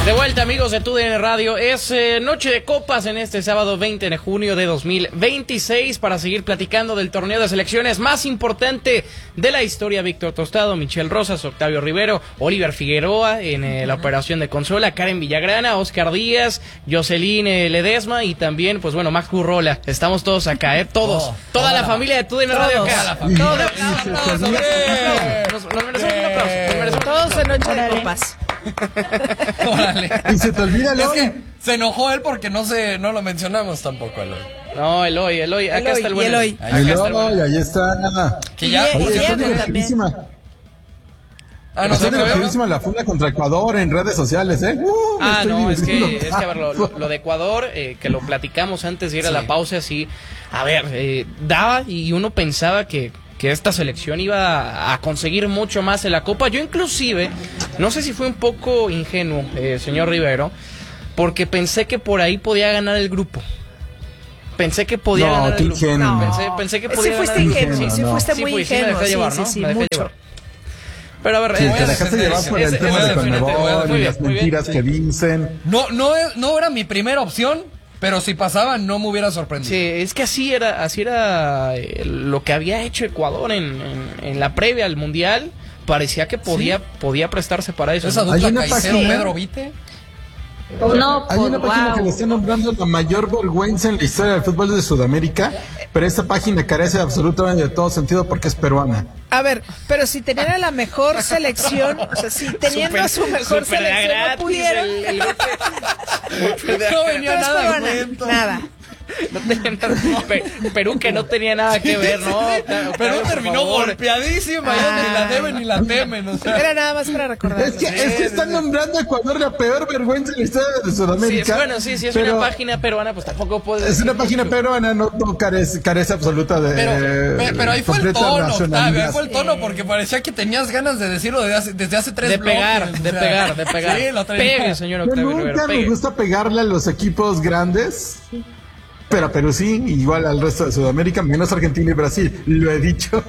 De vuelta, amigos de TUDN Radio, es noche de copas en este sábado 20 de junio de 2026 para seguir platicando del torneo de selecciones más importante de la historia. Víctor Tostado, Michelle Rosas, Octavio Rivero, Oliver Figueroa en la operación de consola, Karen Villagrana, Oscar Díaz, Jocelyn Ledesma y también, pues bueno, Max Currola. Estamos todos acá, todos, toda la familia de TUDN Radio acá. Nos merecemos un aplauso. Todos en noche de copas. Órale. Y se te olvida Eloy. Es que se enojó él porque no lo mencionamos tampoco, Eloy. No, Eloy, acá está el buen Eloy. Eloy, ahí está. Que ya, Y por Diego cierto, también. no Está sé, divertidísima la funda contra Ecuador en redes sociales, ¿eh? Es que a ver, lo de Ecuador, que lo platicamos antes de ir a la pausa, sí, a ver, daba y uno pensaba que esta selección iba a conseguir mucho más en la Copa. Yo inclusive, no sé si fue un poco ingenuo, señor Rivero, porque pensé que por ahí podía ganar el grupo. Pensé que podía ganar el grupo. No, pensé que podía ganar fuiste el grupo. ingenuo, sí fuiste muy me ingenuo. dejé llevar, ¿no? Sí, Me dejé mucho. llevar. Pero a ver, te dejaste llevar por el tema de Conmebol y las mentiras que dicen. No era mi primera opción, pero si pasaba no me hubiera sorprendido. Sí, es que así era lo que había hecho Ecuador en la previa al Mundial. Parecía que podía prestarse para eso. Esa dupla Caicedo-Pedro Vite. No, Hay una página que le está nombrando la mayor vergüenza en la historia del fútbol de Sudamérica, pero esta página carece absolutamente de todo sentido porque es peruana. A ver, pero si tenían a la mejor selección, o sea, si teniendo a su mejor selección no pudieron. No venía Pero es nada de peruana, cuento. nada. No tenía nada, Perú que no tenía nada que ver, ¿no? Pero terminó golpeadísima, ya ni la deben ni la temen, o sea. Era nada más para recordar. Es que están nombrando a Ecuador la peor vergüenza en la historia de Sudamérica. Sí, es pero una página peruana, pues tampoco puede. es una página peruana, no carece absoluta de. Pero ahí fue el completa tono, racionalidad. Octavio, ahí fue el tono porque parecía que tenías ganas de decirlo desde hace tres De bloques. pegar. Sí, lo traía. Pegue, señor Yo Octavio nunca Rivero, me pegue. gusta pegarle a los equipos grandes, pero a Perú sí, igual al resto de Sudamérica, menos Argentina y Brasil, lo he dicho.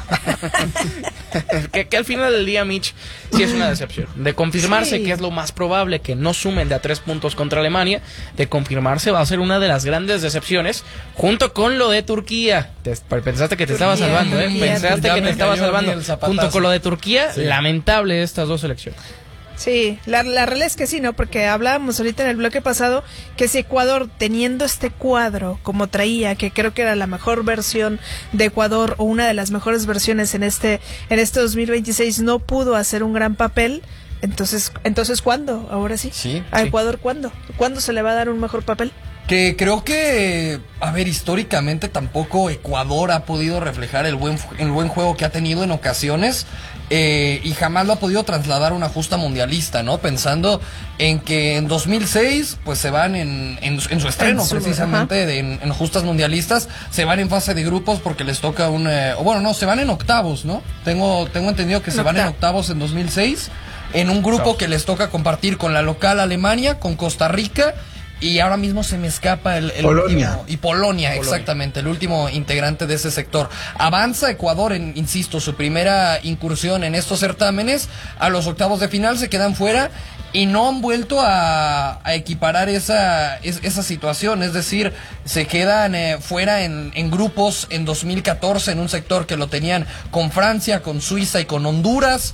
que al final del día, Mitch, sí es una decepción. De confirmarse Sí. que es lo más probable que no sumen de a 3 puntos contra Alemania, de confirmarse va a ser una de las grandes decepciones, junto con lo de Turquía. Pensaste que te estaba salvando, ¿eh? Turquía. Pensaste Ya que me te estaba cayó a mí salvando. el zapatazo. Junto con lo de Turquía, Sí. lamentable estas dos selecciones. Sí, la realidad es que sí, ¿no? Porque hablábamos ahorita en el bloque pasado que si Ecuador, teniendo este cuadro como traía, que creo que era la mejor versión de Ecuador o una de las mejores versiones en este 2026, no pudo hacer un gran papel, entonces ¿cuándo? Ahora sí. Sí, ¿A sí. Ecuador cuándo? ¿Cuándo se le va a dar un mejor papel? Que creo que, a ver, históricamente tampoco Ecuador ha podido reflejar el buen juego que ha tenido en ocasiones y jamás lo ha podido trasladar a una justa mundialista, ¿no? Pensando en que en 2006, pues se van en su estreno precisamente en justas mundialistas, se van en fase de grupos porque les toca se van en octavos, ¿no? Tengo entendido que se van en octavos en 2006, en un grupo que les toca compartir con la local Alemania, con Costa Rica. Y ahora mismo se me escapa el Polonia. último. Y Polonia, exactamente, el último integrante de ese sector. Avanza Ecuador en, insisto, su primera incursión en estos certámenes. A los octavos de final se quedan fuera y no han vuelto a equiparar esa situación. Es decir, se quedan fuera en grupos en 2014, en un sector que lo tenían con Francia, con Suiza y con Honduras.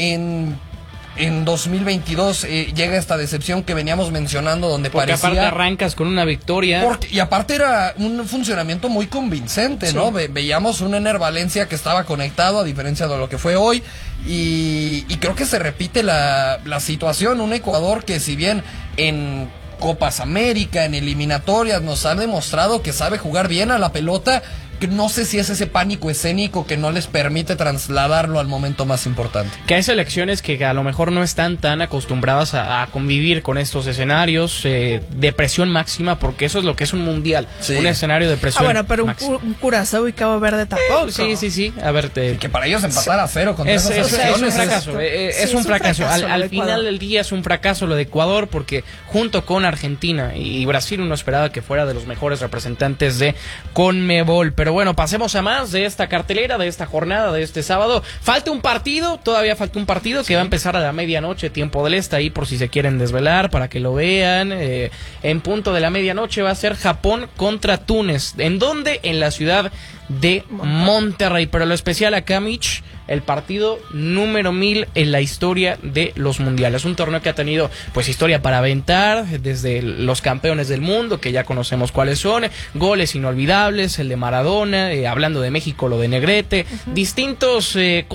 En 2022 llega esta decepción que veníamos mencionando donde Porque parecía... aparte arrancas con una victoria. Y aparte era un funcionamiento muy convincente, ¿no? Veíamos un Ener Valencia que estaba conectado a diferencia de lo que fue hoy y creo que se repite la situación, un Ecuador que si bien en Copas América, en eliminatorias nos ha demostrado que sabe jugar bien a la pelota, que no sé si es ese pánico escénico que no les permite trasladarlo al momento más importante. Que hay selecciones que a lo mejor no están tan acostumbradas a convivir con estos escenarios de presión máxima, porque eso es lo que es un mundial, un escenario de presión pero máxima. un Curazao y Cabo Verde tampoco. Sí. A ver, Que para ellos empatar a cero contra es esas un selecciones fracaso. Es un fracaso. Al final del día es un fracaso lo de Ecuador, porque junto con Argentina y Brasil uno esperaba que fuera de los mejores representantes de Conmebol. Pero bueno, pasemos a más de esta cartelera, de esta jornada, de este sábado. Todavía falta un partido que va a empezar a la medianoche, tiempo del este, ahí por si se quieren desvelar, para que lo vean. En punto de la medianoche va a ser Japón contra Túnez. ¿En dónde? En la ciudad de Monterrey. Pero lo especial acá, Mitch, el partido número 1000 en la historia de los mundiales. Un torneo que ha tenido pues historia para aventar, desde los campeones del mundo, que ya conocemos cuáles son, goles inolvidables, el de Maradona, hablando de México, lo de Negrete, distintas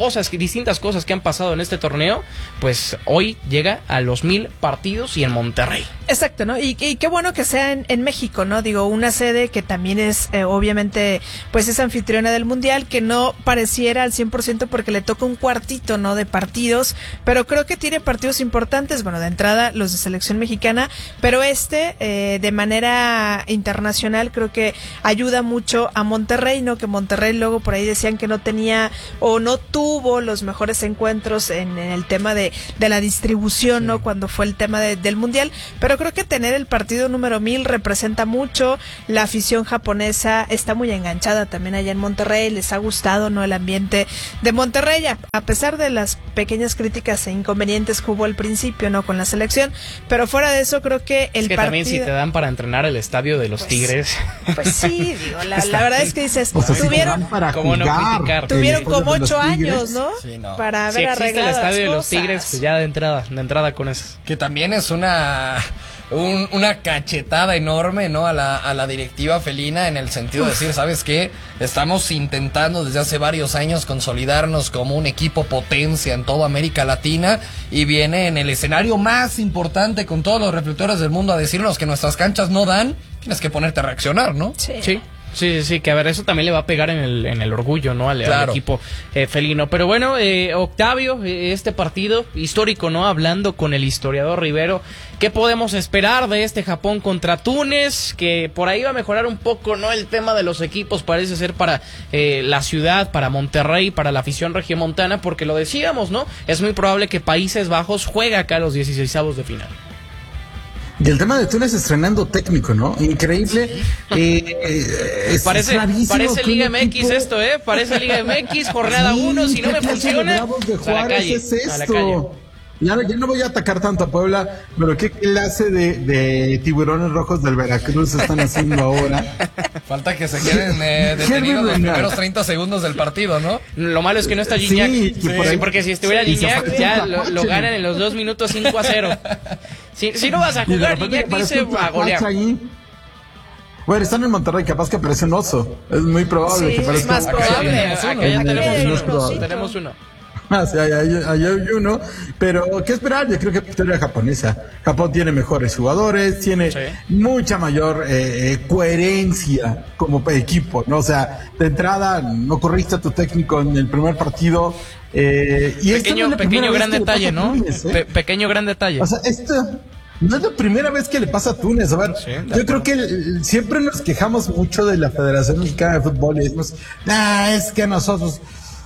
cosas que han pasado en este torneo. Pues hoy llega a los 1000 partidos y en Monterrey. Exacto, ¿no? Y qué bueno que sea en México, ¿no? Digo, una sede que también es, obviamente, pues es anfitriona del Mundial, que no pareciera al 100% porque le toca un cuartito, ¿no? De partidos, pero creo que tiene partidos importantes, bueno, de entrada los de selección mexicana, pero de manera internacional creo que ayuda mucho a Monterrey, ¿no? Que Monterrey luego por ahí decían que no tenía o no tuvo los mejores encuentros en el tema de la distribución, ¿no? Cuando fue el tema del Mundial, pero creo que tener el partido número 1000 representa mucho. La afición japonesa está muy enganchada también allá en Monterrey, les ha gustado, ¿no? El ambiente de Monterrey, a pesar de las pequeñas críticas e inconvenientes que hubo al principio, ¿no? Con la selección, pero fuera de eso creo que el partido... también si te dan para entrenar el estadio de los Tigres... Pues sí, digo, la verdad es que dices, tuvieron tuvieron como 8 años, ¿no? Sí, no. Para haber arreglado el estadio de los cosas. Tigres, pues ya de entrada con eso. Que también es una cachetada enorme, ¿no? A la directiva felina, en el sentido de decir, ¿sabes qué? Estamos intentando desde hace varios años consolidarnos como un equipo potencia en toda América Latina, y viene en el escenario más importante con todos los reflectores del mundo a decirnos que nuestras canchas no dan. Tienes que ponerte a reaccionar, ¿no? Sí, que a ver, eso también le va a pegar en el orgullo, ¿no? Al equipo felino. Pero bueno, Octavio, este partido histórico, ¿no? Hablando con el historiador Rivero, ¿qué podemos esperar de este Japón contra Túnez? Que por ahí va a mejorar un poco, ¿no? El tema de los equipos parece ser para la ciudad, para Monterrey, para la afición regiomontana, porque lo decíamos, ¿no? Es muy probable que Países Bajos juegue acá los 16avos de final. Y el tema de Túnez estrenando técnico, ¿no? Increíble. Parece Liga MX equipo... esto, Parece Liga MX, jornada 1, si no me funciona, a la calle. Es esto. Ya no voy a atacar tanto a Puebla, pero qué clase de tiburones rojos del Veracruz están haciendo ahora. Falta que se queden detenidos los primeros 30 segundos del partido, ¿no? Lo malo es que no está Gignac. Sí, porque si estuviera Gignac ya lo ganan en los 2 minutos 5-0. Si no vas a jugar, Gignac dice a golear. Bueno, están en Monterrey, capaz que aparece un oso. Es muy probable que parezca. Es más probable. Acá ya tenemos uno. Sí, hay uno, pero ¿qué esperar? Yo creo que victoria japonesa. Japón tiene mejores jugadores, tiene mucha mayor coherencia como equipo, ¿no? O sea, de entrada no corriste a tu técnico en el primer partido. Pequeño gran detalle, ¿no? Túnez, Pequeño gran detalle. O sea, esto no es la primera vez que le pasa a Túnez. A ver, yo creo que siempre nos quejamos mucho de la Federación Mexicana de Fútbol y decimos, es que nosotros...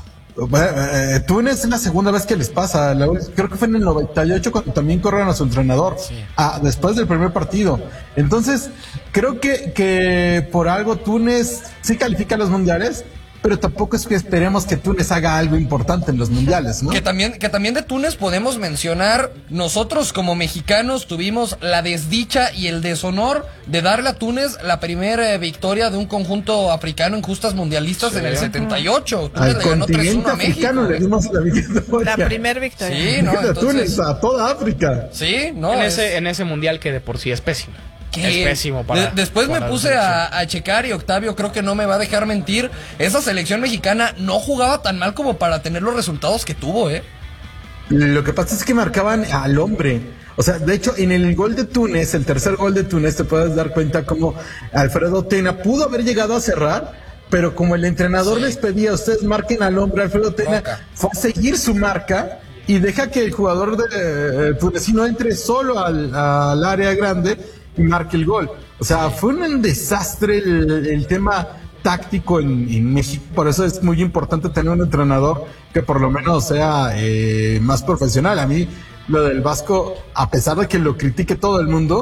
Túnez es la segunda vez que les pasa. Creo que fue en el 98 cuando también corrieron a su entrenador después del primer partido. Entonces creo que por algo Túnez sí califica a los mundiales, pero tampoco es que esperemos que Túnez haga algo importante en los mundiales, ¿no? Que también de Túnez podemos mencionar, nosotros como mexicanos tuvimos la desdicha y el deshonor de darle a Túnez la primera victoria de un conjunto africano en justas mundialistas en el 78. Túnez Al le ganó 3-1 continente a México. africano le dimos la victoria. La primera victoria. Sí, no, A Túnez, a toda África. Sí, no. En ese mundial que de por sí es pésimo. Es pésimo Después me puse a checar, y Octavio creo que no me va a dejar mentir. Esa selección mexicana no jugaba tan mal como para tener los resultados que tuvo, Lo que pasa es que marcaban al hombre. O sea, de hecho, en el gol de Túnez, el tercer gol de Túnez, te puedes dar cuenta como Alfredo Tena pudo haber llegado a cerrar, pero como el entrenador les pedía, ustedes marquen al hombre, Alfredo Tena fue a seguir su marca y deja que el jugador tunecino entre solo al área grande y marque el gol. O sea, fue un desastre el tema táctico en México. Por eso es muy importante tener un entrenador que por lo menos sea más profesional. A mí lo del Vasco, a pesar de que lo critique todo el mundo,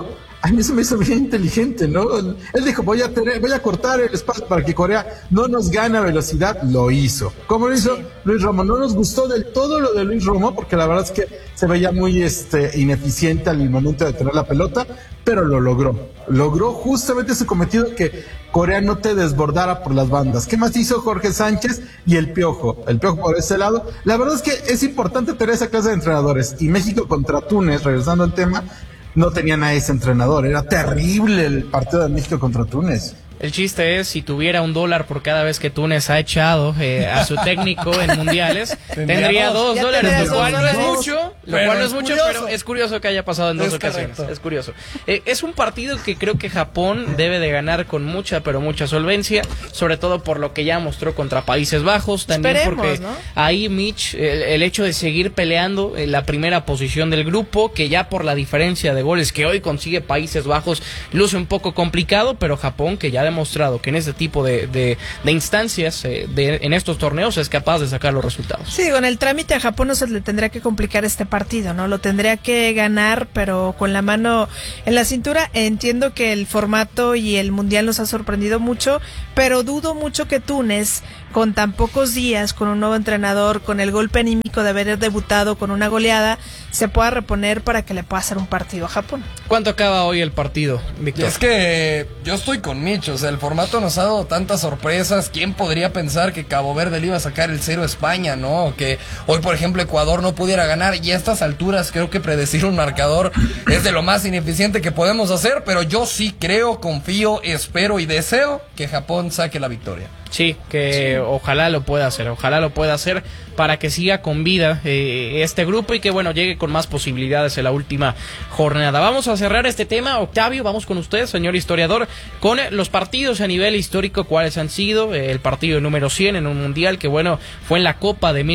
a mí se me hizo bien inteligente, ¿no? Él dijo, voy a cortar el espacio para que Corea no nos gane a velocidad. Lo hizo. ¿Cómo lo hizo? Luis Romo. No nos gustó del todo lo de Luis Romo, porque la verdad es que se veía muy ineficiente al momento de tener la pelota, pero lo logró. Logró justamente su cometido, que Corea no te desbordara por las bandas. ¿Qué más hizo Jorge Sánchez y el Piojo? El Piojo por ese lado. La verdad es que es importante tener esa clase de entrenadores. Y México contra Túnez, regresando al tema, no tenían a ese entrenador. Era terrible el partido de México contra Túnez. El chiste es, si tuviera $1 por cada vez que Túnez ha echado a su técnico en mundiales, tendría $2, lo cual no es mucho, pero es curioso que haya pasado en dos ocasiones. Es curioso. Es un partido que creo que Japón debe de ganar con mucha solvencia, sobre todo por lo que ya mostró contra Países Bajos, también porque ¿no? Ahí Mitch, el hecho de seguir peleando en la primera posición del grupo, que ya por la diferencia de goles que hoy consigue Países Bajos, luce un poco complicado, pero Japón, que ya demostrado que en este tipo de instancias, en estos torneos, es capaz de sacar los resultados. Sí, con el trámite a Japón no se le tendría que complicar este partido, ¿no? Lo tendría que ganar, pero con la mano en la cintura. Entiendo que el formato y el mundial nos ha sorprendido mucho, pero dudo mucho que Túnez, con tan pocos días, con un nuevo entrenador, con el golpe anímico de haber debutado con una goleada, se pueda reponer para que le pueda hacer un partido a Japón. ¿Cuánto acaba hoy el partido, Víctor? Es que yo estoy con Mitch, o sea, el formato nos ha dado tantas sorpresas. ¿Quién podría pensar que Cabo Verde le iba a sacar el 0 a España, no? O que hoy, por ejemplo, Ecuador no pudiera ganar, y a estas alturas creo que predecir un marcador es de lo más ineficiente que podemos hacer, pero yo sí creo, confío, espero y deseo que Japón saque la victoria. Sí, que ojalá lo pueda hacer para que siga con vida este grupo y que bueno, llegue con más posibilidades en la última jornada. Vamos a cerrar este tema. Octavio, vamos con usted, señor historiador, con los partidos a nivel histórico, cuáles han sido. El partido número 100 en un mundial que bueno, fue en la Copa de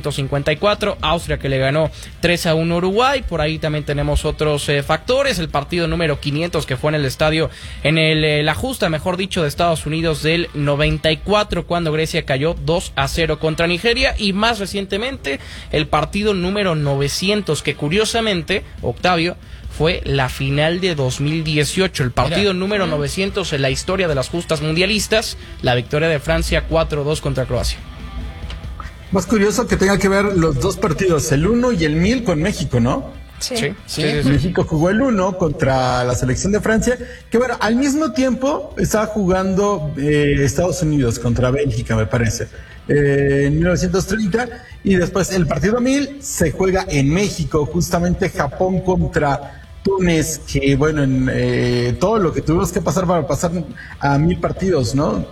1954, Austria que le ganó 3-1 a Uruguay. Por ahí también tenemos otros factores. El partido número 500 que fue en el estadio, en la justa, mejor dicho, de Estados Unidos del 94, cuando Grecia cayó 2-0 contra Nigeria, y más recientemente el partido número 900, que curiosamente, Octavio, fue la final de 2018, el partido número 900 en la historia de las justas mundialistas, la victoria de Francia 4-2 contra Croacia. Más curioso que tenga que ver los dos partidos, el 1 y el 1000 con México, ¿no? Sí. México jugó el 1 contra la selección de Francia, que bueno, al mismo tiempo estaba jugando Estados Unidos contra Bélgica, me parece, en 1930, y después el partido 1000 se juega en México, justamente Japón contra Túnez, que bueno, en todo lo que tuvimos que pasar para pasar a 1000 partidos, ¿no?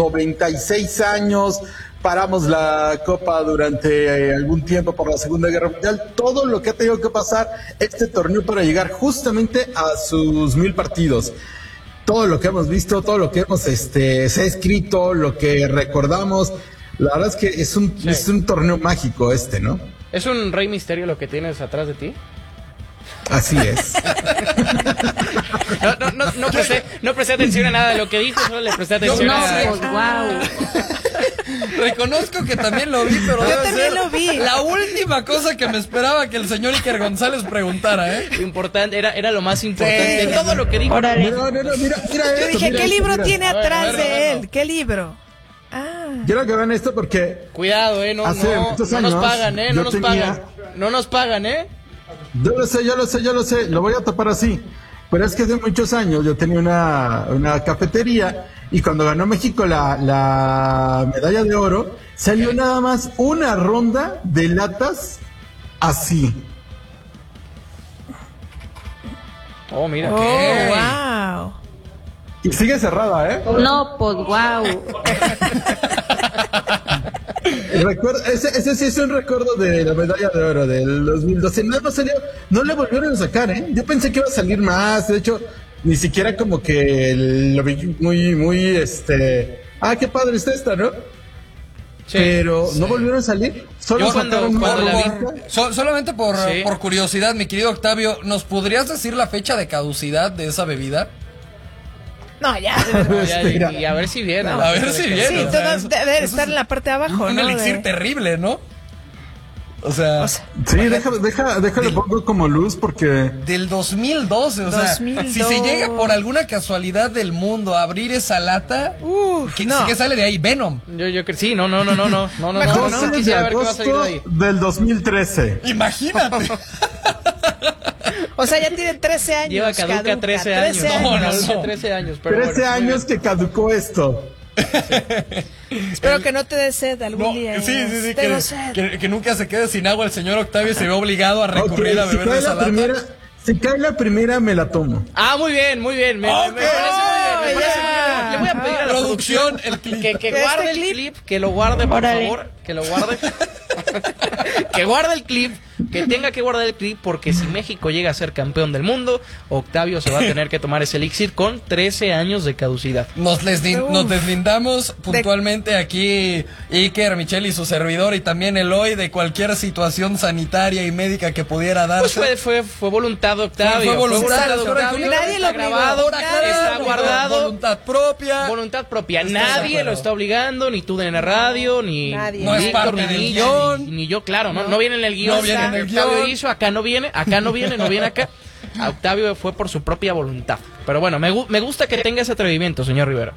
96 años, paramos la Copa durante algún tiempo por la Segunda Guerra Mundial, todo lo que ha tenido que pasar este torneo para llegar justamente a sus 1000 partidos. Todo lo que hemos visto, todo lo que hemos se ha escrito, lo que recordamos, la verdad es que es un torneo mágico ¿no? ¿Es un Rey Misterio lo que tienes atrás de ti? Así es. No presté atención a nada de lo que dijo, solo le presté atención Reconozco que también lo vi, pero yo debe también ser lo vi. La última cosa que me esperaba que el señor Iker González preguntara, Importante, era lo más importante de todo lo que dijo. Mira Yo dije, ¿qué libro tiene atrás de él? ¿Qué libro? Quiero que vean esto porque... Cuidado, no nos pagan, no nos pagan, Yo lo sé, lo voy a tapar así. Pero es que hace muchos años yo tenía una cafetería, y cuando ganó México la medalla de oro, salió nada más una ronda de latas así. Oh, mira. Wow. Y sigue cerrada, No, pues wow. Ese sí es un recuerdo de la medalla de oro del 2012. No salió, no le volvieron a sacar, Yo pensé que iba a salir más. De hecho, ni siquiera como que lo vi muy qué padre está esta, ¿no? Sí, pero no volvieron a salir. Solo sacaron solamente por curiosidad, mi querido Octavio, ¿nos podrías decir la fecha de caducidad de esa bebida? No, ya. Y a ver si viene. A ver si viene. Sí, debe estar en la parte de abajo, un elixir terrible, ¿no? O sea, Sí, déjalo pongo como luz porque... del 2012, o sea, 2002. si se llega por alguna casualidad del mundo a abrir esa lata, ¿qué sale de ahí? Venom. Yo creo sí, no, de quisiera ver qué va a salir de agosto ahí. del 2013. Imagínate. O sea, ya tiene 13 años. Lleva caduca 13 años. 13 No, años. no. 13 años, pero 13 bueno, muy años que caducó esto. Espero que no te dé sed algún día. Sí, Tengo sed. que nunca se quede sin agua el señor Octavio y se ve obligado a recurrir a Ok, beber de esa lata. si cae la primera, me la tomo. Ah, muy bien, me parece muy bien. Me parece muy bien. Le voy a pedir a la Producción, el clip. que guarde el clip, que lo guarde, por Órale. favor, que lo guarde. Que guarde el clip, que tenga que guardar el clip, porque si México llega a ser campeón del mundo, Octavio se va a tener que tomar ese elixir con 13 años de caducidad. Nos deslindamos puntualmente aquí Iker, Michelle y su servidor y también Eloy de cualquier situación sanitaria y médica que pudiera darse. Pues fue voluntad de Octavio. Fue voluntad de Octavio. Nadie lo Está obligó. grabado, Nadie está lo guardado. Voluntad propia. Voluntad propia. Estoy de Nadie acuerdo. lo está obligando, ni tú en la radio, ni Nadie. No es Víctor, parte ni del Mitch, guión. ni yo, claro, no viene en el guión. No viene en el Octavio guión. hizo, acá no viene acá. A Octavio fue por su propia voluntad. Pero bueno, me gusta que tenga ese atrevimiento, señor Rivera.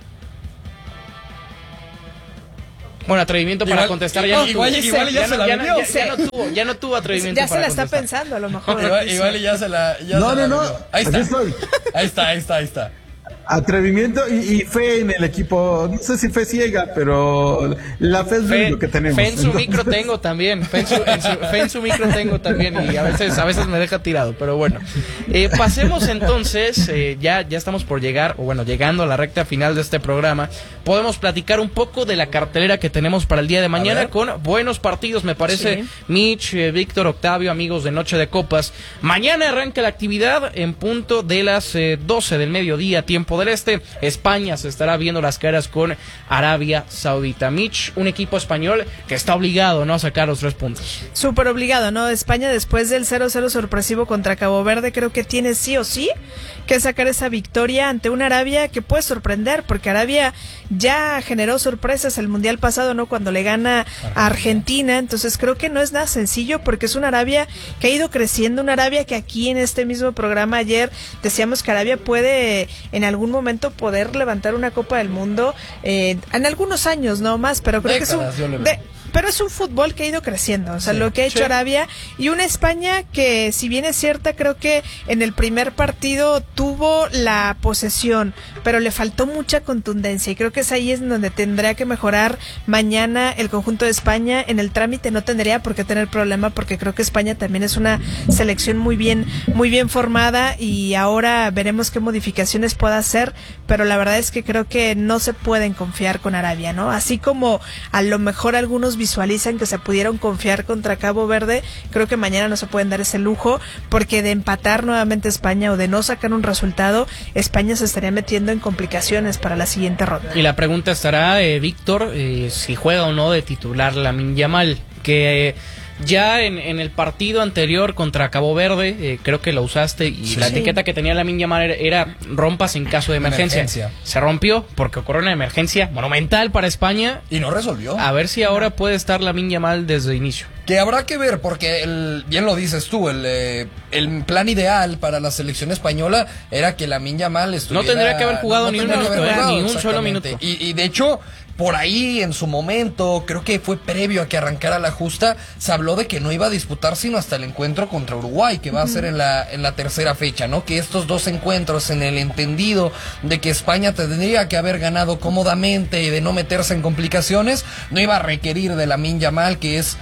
Bueno, atrevimiento para Igual- contestar ya no tuvo. igual ya se la vivió. Ya no tuvo atrevimiento Ya se para la está contestar. pensando, a lo mejor. Igual y ya se la. No. vivió. Ahí Aquí está. estoy. Ahí está. Atrevimiento y fe en el equipo. No sé si fe ciega, pero la fe es lo único que tenemos. Fe en su Entonces- micro tengo también. Fe en su micro tengo también. Y a veces me deja tirado. Pero bueno. Pasemos entonces. Ya estamos por llegar, o bueno, llegando a la recta final de este programa. Podemos platicar un poco de la cartelera que tenemos para el día de mañana con buenos partidos, me parece. Sí. Mitch, Víctor, Octavio, amigos de Noche de Copas. Mañana arranca la actividad en punto de las 12 del mediodía, tiempo del este. España se estará viendo las caras con Arabia Saudita. Mitch, un equipo español que está obligado, ¿no?, a sacar los 3 puntos. Súper obligado, ¿no? España, después del 0-0 sorpresivo contra Cabo Verde, creo que tiene sí o sí que sacar esa victoria ante una Arabia que puede sorprender, porque Arabia ya generó sorpresas el Mundial pasado, ¿no?, cuando le gana a Argentina. Entonces creo que no es nada sencillo, porque es una Arabia que ha ido creciendo, una Arabia que aquí en este mismo programa ayer decíamos que Arabia puede en algún momento poder levantar una Copa del Mundo en algunos años, no más, pero creo Décadas, yo le que veo. pero es un fútbol que ha ido creciendo, o sea, lo que ha hecho sí. Arabia, y una España que, si bien es cierta, creo que en el primer partido tuvo la posesión, pero le faltó mucha contundencia, y creo que es ahí es donde tendría que mejorar mañana el conjunto de España. En el trámite no tendría por qué tener problema, porque creo que España también es una selección muy bien formada, y ahora veremos qué modificaciones pueda hacer, pero la verdad es que creo que no se pueden confiar con Arabia, ¿no? Así como a lo mejor algunos visualizan que se pudieron confiar contra Cabo Verde, creo que mañana no se pueden dar ese lujo, porque de empatar nuevamente España o de no sacar un resultado, España se estaría metiendo en complicaciones para la siguiente ronda. Y la pregunta estará, Víctor, si juega o no de titular Lamine Yamal, que ya en el partido anterior contra Cabo Verde, creo que lo usaste, y la etiqueta que tenía Lamine Yamal era rompas en caso de emergencia. Se rompió porque ocurrió una emergencia monumental para España. Y no resolvió. A ver si ahora puede estar Lamine Yamal desde inicio. Que habrá que ver, porque bien lo dices tú, el plan ideal para la selección española era que Lamine Yamal estuviera... No tendría que haber jugado ni un tendría que minuto, haber jugado, ni un solo exactamente. minuto. Y de hecho, por ahí en su momento, creo que fue previo a que arrancara la justa, se habló de que no iba a disputar sino hasta el encuentro contra Uruguay, que va a ser en la tercera fecha, ¿no? Que estos dos encuentros, en el entendido de que España tendría que haber ganado cómodamente y de no meterse en complicaciones, no iba a requerir de Lamine Yamal, que es...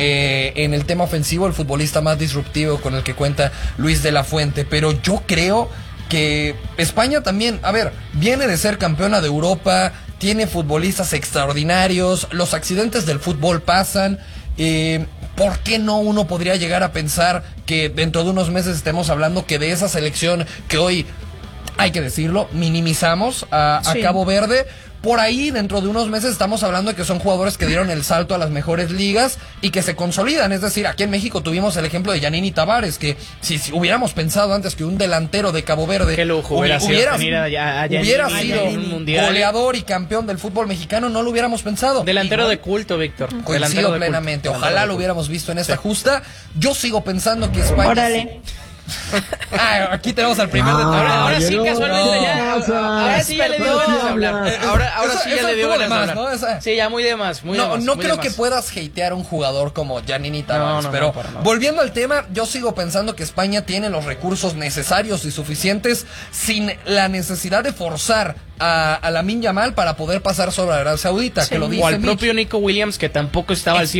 en el tema ofensivo, el futbolista más disruptivo con el que cuenta Luis de la Fuente. Pero yo creo que España también, a ver, viene de ser campeona de Europa, tiene futbolistas extraordinarios, los accidentes del fútbol pasan. ¿Por qué no uno podría llegar a pensar que dentro de unos meses estemos hablando que de esa selección que hoy, hay que decirlo, minimizamos a Sí. Cabo Verde? por ahí dentro de unos meses estamos hablando de que son jugadores que dieron el salto a las mejores ligas y que se consolidan. Es decir, aquí en México tuvimos el ejemplo de Giannini Tavares, que si hubiéramos pensado antes que un delantero de Cabo Verde qué lujo hubiera sido goleador y campeón del fútbol mexicano, no lo hubiéramos pensado. Delantero de culto, Víctor. Coincido plenamente. Ojalá lo hubiéramos visto en esta justa. Yo sigo pensando que España... Órale. Aquí tenemos al primer detalle. Ahora sí, casualmente ya. Ahora sí ya le dio ganas de hablar. Ahora sí ya le dio ganas de hablar. ¿No? Sí, ya muy de más. No creo que puedas hatear a un jugador como Giannini Tavares, pero volviendo al tema, yo sigo pensando que España tiene los recursos necesarios y suficientes sin la necesidad de forzar a Lamine Yamal para poder pasar sobre Arabia Saudita, sí. Que lo dice o al propio Nico Williams, que tampoco estaba al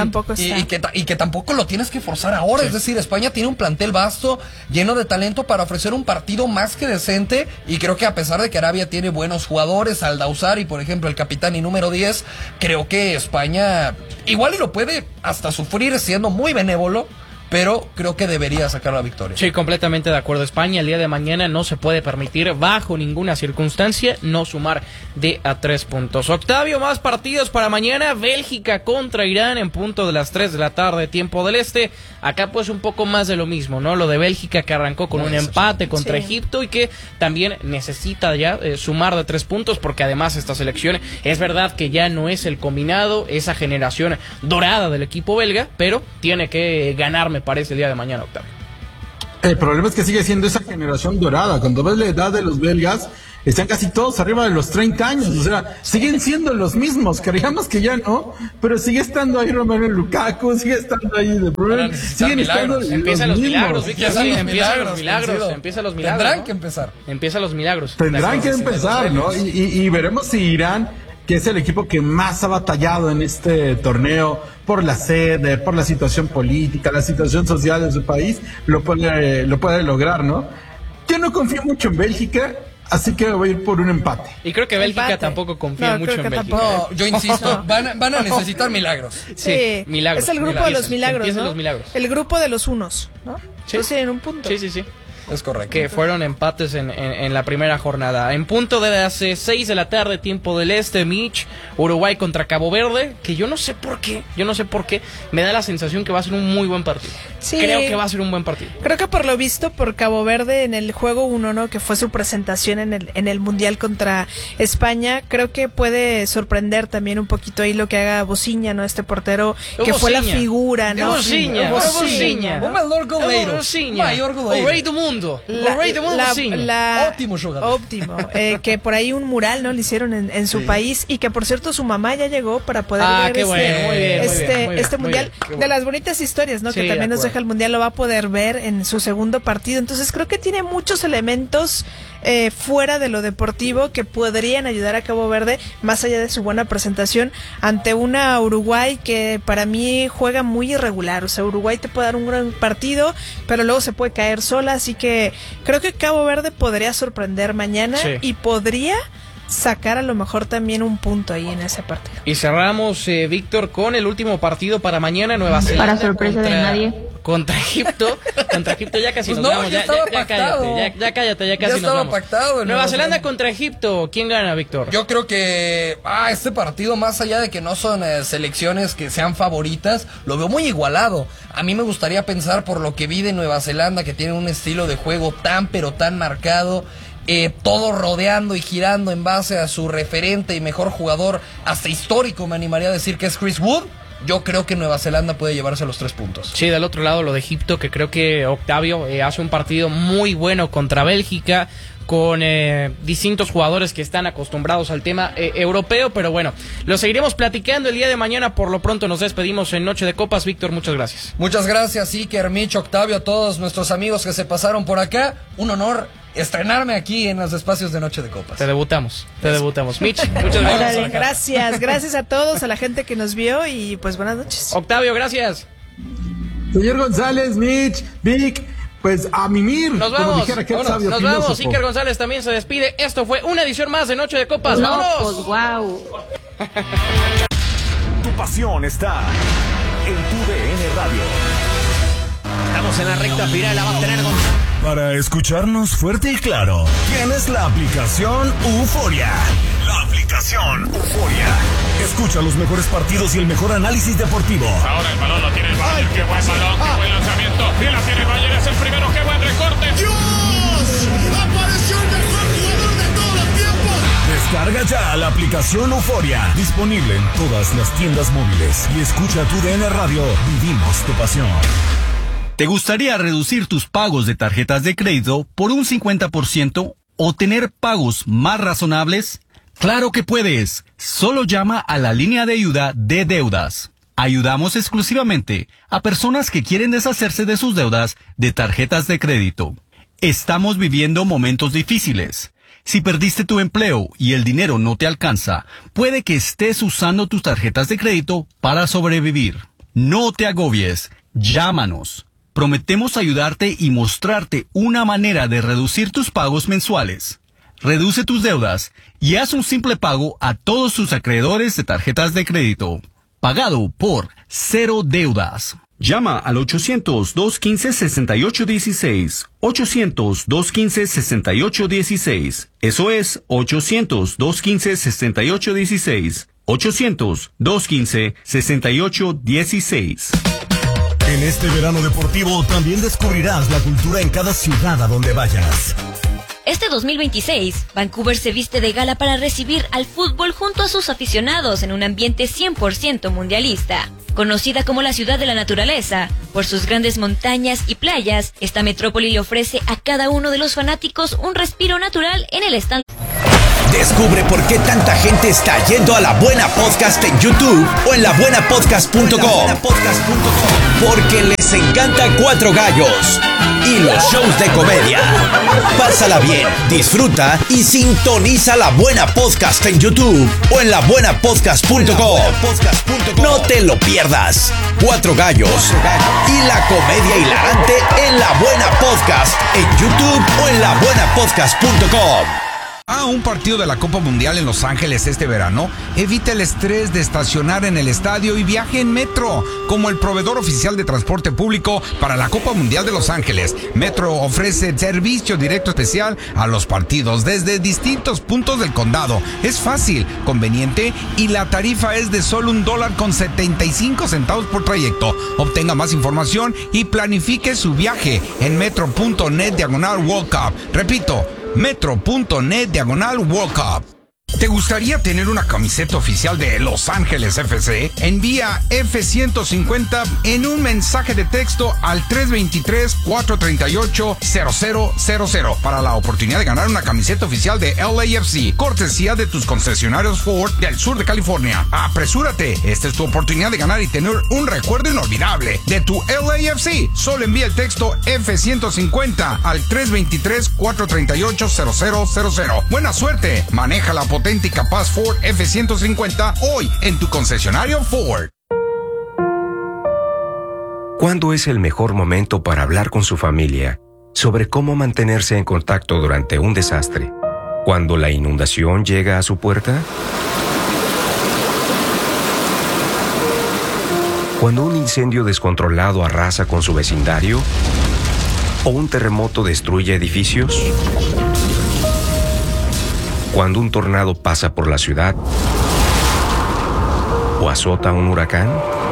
100%. Y que tampoco lo tienes que forzar ahora, sí. Es decir, España tiene un plantel vasto, lleno de talento para ofrecer un partido más que decente, y creo que a pesar de que Arabia tiene buenos jugadores, Aldausari, por ejemplo, el capitán y número 10, creo que España igual y lo puede hasta sufrir siendo muy benévolo, pero creo que debería sacar la victoria. Sí, completamente de acuerdo. España el día de mañana no se puede permitir bajo ninguna circunstancia no sumar de a 3 puntos. Octavio, más partidos para mañana. Bélgica contra Irán en punto de las 3 de la tarde, tiempo del este. Acá pues un poco más de lo mismo, ¿no? Lo de Bélgica, que arrancó con un empate contra Egipto y que también necesita ya sumar de 3 puntos, porque además esta selección es verdad que ya no es el combinado, esa generación dorada del equipo belga, pero tiene que ganar, me parece, el día de mañana, Octavio. El problema es que sigue siendo esa generación dorada. Cuando ves la edad de los belgas, están casi todos arriba de los 30 años. O sea, siguen siendo los mismos. Creíamos que ya no, pero sigue estando ahí Romelu Lukaku, sigue estando ahí De Bruyne, siguen estando empiezan los milagros, Víctor. Empiezan los milagros. Tendrán que empezar. Empiezan los milagros. Tendrán que empezar, ¿no? Y veremos si Irán, que es el equipo que más ha batallado en este torneo por la sede, por la situación política, la situación social de su país, lo puede lograr, ¿no? Yo no confío mucho en Bélgica, así que voy a ir por un empate. Y creo que Bélgica tampoco confía mucho en Bélgica. No, yo insisto, van a necesitar milagros. Sí, milagros. Es el grupo de los milagros, ¿no? Los milagros. El grupo de los unos, ¿no? Sí, en un punto. Sí. Es correcto. Que fueron empates en la primera jornada. En punto de las 6 de la tarde, tiempo del este, Mitch, Uruguay contra Cabo Verde, que yo no sé por qué, me da la sensación que va a ser un muy buen partido. Sí, creo que va a ser un buen partido. Creo que por lo visto por Cabo Verde en el juego 1, ¿no? Que fue su presentación en el Mundial contra España, creo que puede sorprender también un poquito ahí lo que haga Bociña, ¿no? Este portero que fue la figura, ¿no? Bociña. O maior goleiro. Maior goleiro. O rei do mundo. Ótimo jugador. Óptimo. Que por ahí un mural, ¿no? Le hicieron en su país, y que por cierto su mamá ya llegó para poder ver este Mundial. De las bonitas historias, ¿no? Que también nos deja el Mundial, lo va a poder ver en su segundo partido. Entonces creo que tiene muchos elementos fuera de lo deportivo que podrían ayudar a Cabo Verde, más allá de su buena presentación ante una Uruguay que para mí juega muy irregular. O sea, Uruguay te puede dar un gran partido, pero luego se puede caer sola, así que creo que Cabo Verde podría sorprender mañana y podría sacar a lo mejor también un punto ahí en ese partido. Y cerramos, Víctor, con el último partido para mañana, Nueva Zelanda. Para sorpresa de nadie. Contra Egipto ya casi nos vamos. Ya cállate, ya casi nos vamos. Pactado, Nueva Zelanda contra Egipto, ¿quién gana, Víctor? Yo creo que este partido, más allá de que no son selecciones que sean favoritas, lo veo muy igualado. A mí me gustaría pensar, por lo que vi de Nueva Zelanda, que tiene un estilo de juego tan pero tan marcado, todo rodeando y girando en base a su referente y mejor jugador, hasta histórico, me animaría a decir, que es Chris Wood. Yo creo que Nueva Zelanda puede llevarse los 3 puntos. Sí, del otro lado lo de Egipto, que creo que Octavio hace un partido muy bueno contra Bélgica, con distintos jugadores que están acostumbrados al tema europeo, pero bueno, lo seguiremos platicando el día de mañana. Por lo pronto nos despedimos en Noche de Copas. Víctor, muchas gracias. Muchas gracias, Iker, Mitch, Octavio, a todos nuestros amigos que se pasaron por acá. Un honor estrenarme aquí en los espacios de Noche de Copas. Te debutamos. Mitch, muchas gracias. Gracias a todos, a la gente que nos vio, y pues buenas noches. Octavio, gracias. Señor González, Mitch, Vic, pues a mimir. Nos vamos. Nos vamos. Iker González también se despide. Esto fue una edición más de Noche de Copas. ¡Vámonos! Pues wow. Tu pasión está en tu DN Radio. Estamos en la recta final, la va a tener con... Para escucharnos fuerte y claro, tienes la aplicación Euforia. La aplicación aplicación Euforia. Escucha los mejores partidos y el mejor análisis deportivo. Ahora el balón lo tiene el Bayern. ¡Qué buen balón! ¡Qué buen lanzamiento! ¡Bien la tiene el Bayern! ¡Es el primero! ¡Qué buen recorte! ¡Dios! ¡Apareció el mejor jugador de todos los tiempos! Descarga ya la aplicación Euforia. Disponible en todas las tiendas móviles. Y escucha tu DN Radio. Vivimos tu pasión. ¿Te gustaría reducir tus pagos de tarjetas de crédito por un 50% o tener pagos más razonables? ¡Claro que puedes! Solo llama a la línea de ayuda de deudas. Ayudamos exclusivamente a personas que quieren deshacerse de sus deudas de tarjetas de crédito. Estamos viviendo momentos difíciles. Si perdiste tu empleo y el dinero no te alcanza, puede que estés usando tus tarjetas de crédito para sobrevivir. No te agobies. Llámanos. Prometemos ayudarte y mostrarte una manera de reducir tus pagos mensuales. Reduce tus deudas y haz un simple pago a todos tus acreedores de tarjetas de crédito. Pagado por Cero Deudas. Llama al 800-215-6816. 800-215-6816. Eso es 800-215-6816. 800-215-6816. En este verano deportivo también descubrirás la cultura en cada ciudad a donde vayas. Este 2026, Vancouver se viste de gala para recibir al fútbol junto a sus aficionados en un ambiente 100% mundialista. Conocida como la ciudad de la naturaleza, por sus grandes montañas y playas, esta metrópoli le ofrece a cada uno de los fanáticos un respiro natural en el stand. Descubre por qué tanta gente está yendo a La Buena Podcast en YouTube o en labuenapodcast.com. Porque les encanta Cuatro Gallos y los shows de comedia. Pásala bien, disfruta y sintoniza La Buena Podcast en YouTube o en labuenapodcast.com. No te lo pierdas. Cuatro Gallos y la comedia hilarante en La Buena Podcast en YouTube o en labuenapodcast.com. A un partido de la Copa Mundial en Los Ángeles este verano, evita el estrés de estacionar en el estadio y viaje en Metro. Como el proveedor oficial de transporte público para la Copa Mundial de Los Ángeles, Metro ofrece servicio directo especial a los partidos desde distintos puntos del condado. Es fácil, conveniente y la tarifa es de solo $1.75 por trayecto. Obtenga más información y planifique su viaje en metro.net/World Cup. Repito, metro.net/World Cup. ¿Te gustaría tener una camiseta oficial de Los Ángeles FC? Envía F150 en un mensaje de texto al 323-438-0000 para la oportunidad de ganar una camiseta oficial de LAFC, cortesía de tus concesionarios Ford del sur de California. ¡Apresúrate! Esta es tu oportunidad de ganar y tener un recuerdo inolvidable de tu LAFC. Solo envía el texto F150 al 323-438-0000. ¡Buena suerte! Maneja la potente y capaz Ford F-150 hoy en tu concesionario Ford. ¿Cuándo es el mejor momento para hablar con su familia sobre cómo mantenerse en contacto durante un desastre? ¿Cuando la inundación llega a su puerta? ¿Cuando un incendio descontrolado arrasa con su vecindario? ¿O un terremoto destruye edificios? ¿Cuando un tornado pasa por la ciudad? ¿O azota un huracán?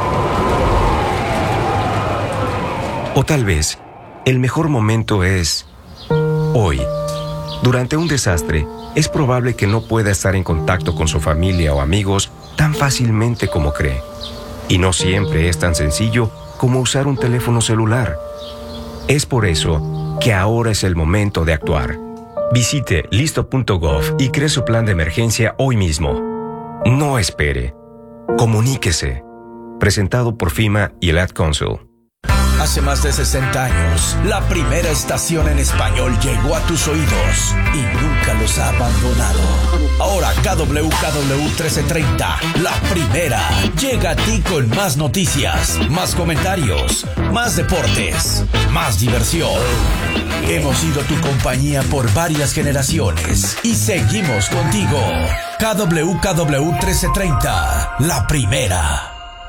O tal vez, el mejor momento es hoy. Durante un desastre, es probable que no pueda estar en contacto con su familia o amigos tan fácilmente como cree. Y no siempre es tan sencillo como usar un teléfono celular. Es por eso que ahora es el momento de actuar. Visite listo.gov y cree su plan de emergencia hoy mismo. No espere. Comuníquese. Presentado por FEMA y el Ad Council. Hace más de 60 años, la primera estación en español llegó a tus oídos y nunca los ha abandonado. Ahora KWKW 1330, la primera, llega a ti con más noticias, más comentarios, más deportes, más diversión. Hemos sido tu compañía por varias generaciones y seguimos contigo. KWKW 1330, la primera.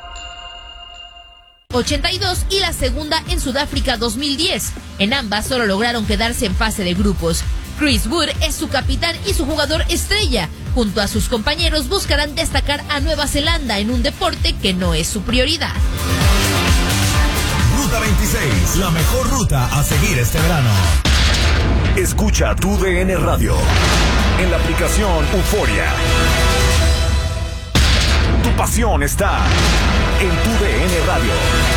82 y la segunda en Sudáfrica 2010. En ambas solo lograron quedarse en fase de grupos. Chris Wood es su capitán y su jugador estrella, Junto a sus compañeros buscarán destacar a Nueva Zelanda en un deporte que no es su prioridad. Ruta 26, la mejor ruta a seguir este verano. Escucha tu DN Radio en la aplicación Euforia. Tu pasión está en tu DN Radio.